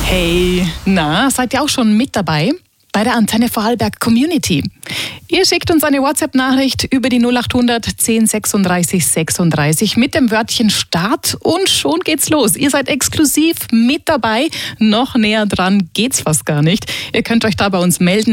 Hey, na, seid ihr auch schon mit dabei? Bei der Antenne Vorarlberg Community. Ihr schickt uns eine WhatsApp-Nachricht über die 0800 10 36 36 mit dem Wörtchen Start und schon geht's los. Ihr seid exklusiv mit dabei. Noch näher dran geht's fast gar nicht. Ihr könnt euch da bei uns melden.